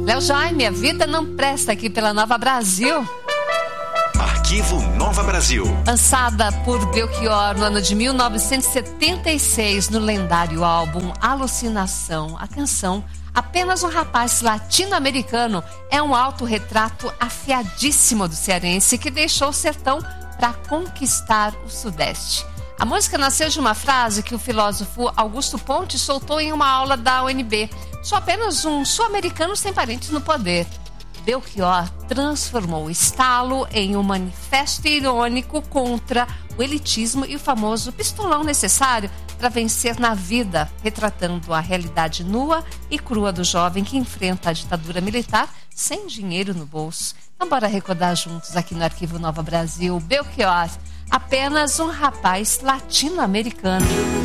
Léo Jaime, A Vida Não Presta, aqui pela Nova Brasil. Arquivo Nova Brasil. Lançada por Belchior no ano de 1976 no lendário álbum Alucinação, a canção Apenas um Rapaz Latino-Americano é um autorretrato afiadíssimo do cearense que deixou o sertão para conquistar o Sudeste. A música nasceu de uma frase que o filósofo Augusto Pontes soltou em uma aula da UNB. Sou apenas um sul-americano sem parentes no poder. Belchior transformou o estalo em um manifesto irônico contra o elitismo e o famoso pistolão necessário para vencer na vida, retratando a realidade nua e crua do jovem que enfrenta a ditadura militar sem dinheiro no bolso. Então bora recordar juntos aqui no Arquivo Nova Brasil. Belchior, Apenas um Rapaz Latino-Americano.